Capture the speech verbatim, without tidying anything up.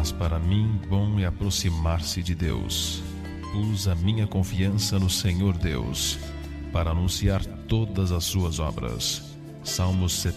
Mas para mim, bom é aproximar-se de Deus. Pus a minha confiança no Senhor Deus, para anunciar todas as suas obras. Salmos